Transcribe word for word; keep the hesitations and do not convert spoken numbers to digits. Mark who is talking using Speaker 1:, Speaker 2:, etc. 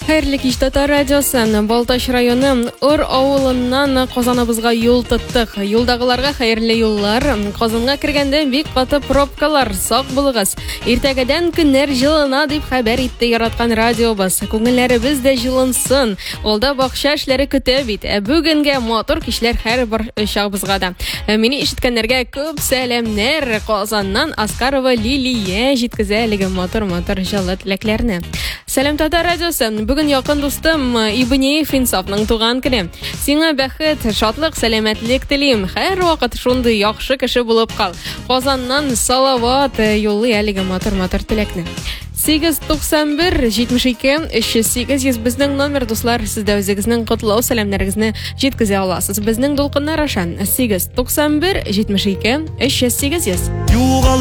Speaker 1: Хәерле кич, Татар радиосы. Балтач районы Ор авылыннан Казаныбызга юл тоттык. Юлдагыларга хәерле юллар. Казанга кергәндә бик каты пробкалар. Сак булыгыз. Иртәгәдән көннәр җылына дип хәбәр итте яраткан радиобыз. Күңелләребез дә җылынсын. Алда бакча эшләре көтә бит. Ә бүгенгә матур кичләр һәрбер чагыбызга да. Мине ишеткәннәргә күп сәламнәр. Казаннан Аскарова Лилия җиткезә әлеге матур-матур җылы теләкләрне. Сәлам, Татар радиосы. Бүген якын дустым Ибнеев Инсафның туган көне. Сиңа бәхет, шатлык, сәламәтлек телим. Һәр вакыт шундый яхшы кеше булып кал. Казаннан салават юллый әлеге матур-матур теләкне. сигез туксан бер җитмеш ике өч йөз сигез йөз безнең номер, дуслар, сез дә үзегезнең котлау сәламнәрегезне җиткезә аласыз. Безнең дулкыннар аша сигез туксан бер җитмеш ике өч йөз сигез йөз.